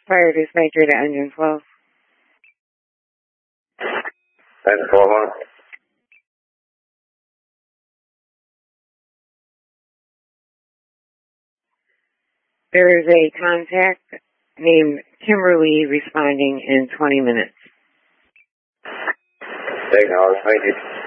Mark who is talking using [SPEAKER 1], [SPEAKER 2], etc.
[SPEAKER 1] Fire dispatcher to engine 12.
[SPEAKER 2] That's 12
[SPEAKER 1] There is a contact named Kimberly responding in 20 minutes.
[SPEAKER 2] Acknowledge, thank you.